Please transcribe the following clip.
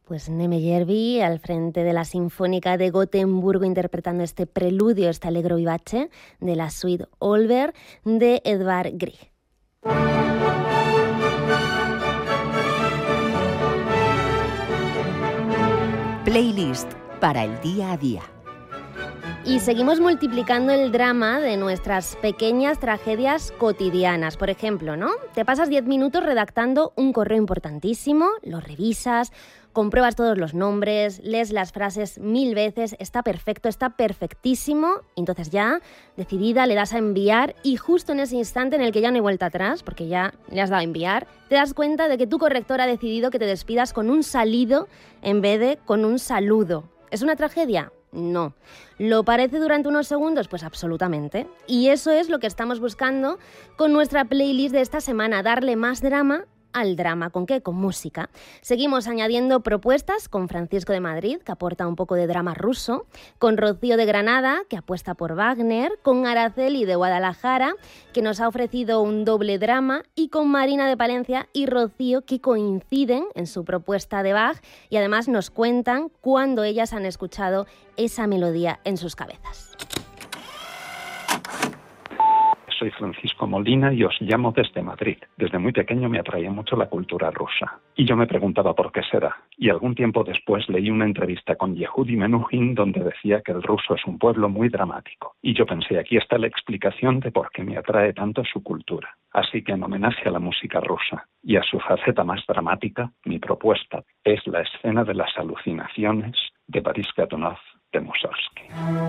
Pues Neme Järvi al frente de la Sinfónica de Gotemburgo interpretando este preludio, este allegro vivace de la suite Olver de Edvard Grieg. Playlist para el día a día. Y seguimos multiplicando el drama de nuestras pequeñas tragedias cotidianas. Por ejemplo, ¿no? Te pasas 10 minutos redactando un correo importantísimo, lo revisas, compruebas todos los nombres, lees las frases 1000 veces, está perfecto, está perfectísimo, entonces ya, decidida, le das a enviar y justo en ese instante en el que ya no hay vuelta atrás, porque ya le has dado a enviar, te das cuenta de que tu corrector ha decidido que te despidas con un salido en vez de con un saludo. ¿Es una tragedia? No. ¿Lo parece durante unos segundos? Pues absolutamente. Y eso es lo que estamos buscando con nuestra playlist de esta semana, darle más drama al drama. ¿Con qué? Con música. Seguimos añadiendo propuestas con Francisco de Madrid, que aporta un poco de drama ruso, con Rocío de Granada, que apuesta por Wagner, con Araceli de Guadalajara, que nos ha ofrecido un doble drama, y con Marina de Palencia y Rocío, que coinciden en su propuesta de Bach y además nos cuentan cuándo ellas han escuchado esa melodía en sus cabezas. Soy Francisco Molina y os llamo desde Madrid. Desde muy pequeño me atraía mucho la cultura rusa. Y yo me preguntaba por qué será. Y algún tiempo después leí una entrevista con Yehudi Menuhin donde decía que el ruso es un pueblo muy dramático. Y yo pensé, aquí está la explicación de por qué me atrae tanto su cultura. Así que en homenaje a la música rusa y a su faceta más dramática, mi propuesta es la escena de las alucinaciones de Boris Godunov de Mussorgsky.